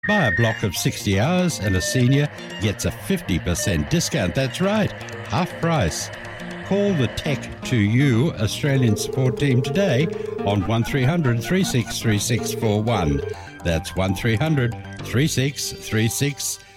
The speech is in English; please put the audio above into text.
Buy a block of 60 hours and a senior gets a 50% discount. That's right, half price. Call the Tech2U Australian support team today on 1300 363641. That's 1300 363641.